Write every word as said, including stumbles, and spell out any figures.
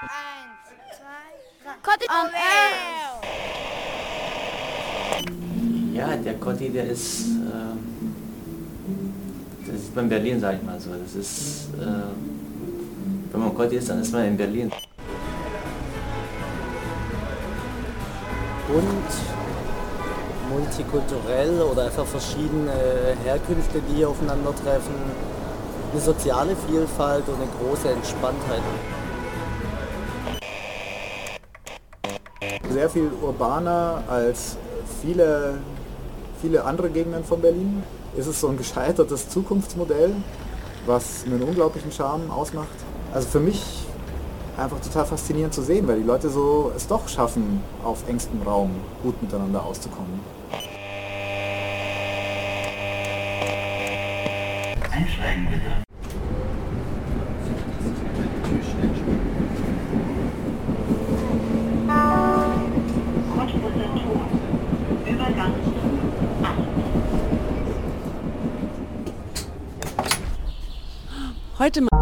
Eins, zwei, drei. Kotti on air! Ja, der Kotti, der ist, äh, das sieht man in Berlin, sag ich mal so. Das ist, äh, wenn man Kotti ist, dann ist man in Berlin. Bunt, multikulturell oder einfach verschiedene Herkünfte, die hier aufeinandertreffen. Eine soziale Vielfalt und eine große Entspanntheit. Sehr viel urbaner als viele, viele andere Gegenden von Berlin. Es ist so ein gescheitertes Zukunftsmodell, was einen unglaublichen Charme ausmacht. Also für mich einfach total faszinierend zu sehen, weil die Leute so es doch schaffen, auf engstem Raum gut miteinander auszukommen. Einsteigen bitte. Cottbuser Tor. Übergang acht. Heute